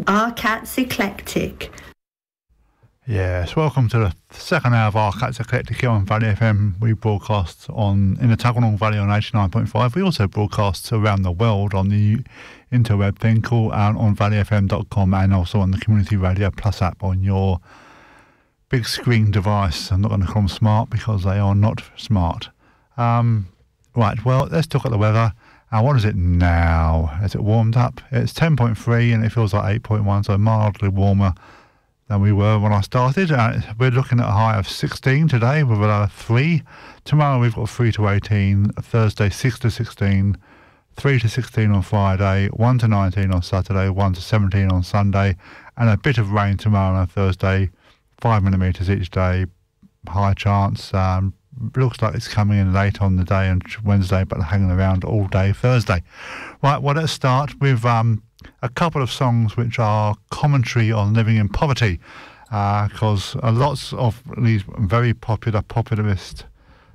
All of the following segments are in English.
Our Cat's Eclectic. Yes, welcome to the second hour of Our Cat's Eclectic here on Valley FM. We broadcast in the Tuggeranong Valley on 89.5. We also broadcast around the world on the interweb thing called on valleyfm.com and also on the Community Radio Plus app on your big screen device. I'm not going to call them smart because they are not smart. Right, well, let's talk about the weather. What is it now? Has it warmed up? It's 10.3 and it feels like 8.1, so mildly warmer than we were when I started. We're looking at a high of 16 today with a 3. Tomorrow we've got 3 to 18, Thursday 6 to 16, 3 to 16 on Friday, 1 to 19 on Saturday, 1 to 17 on Sunday, and a bit of rain tomorrow and Thursday, 5 millimetres each day, high chance. Looks like it's coming in late on the day on Wednesday, but hanging around all day Thursday. Right, well, let's start with a couple of songs which are commentary on living in poverty, because lots of these very popularist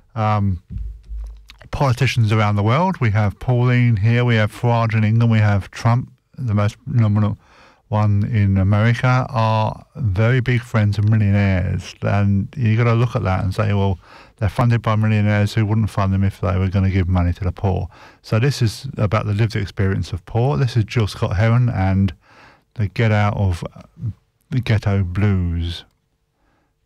politicians around the world. We have Pauline here, we have Farage in England, we have Trump, the most nominal one in America, are very big friends of millionaires. And you've got to look at that and say, well, they're funded by millionaires who wouldn't fund them if they were going to give money to the poor. So this is about the lived experience of poor. This is Jill Scott-Heron and the Get Out of the Ghetto Blues.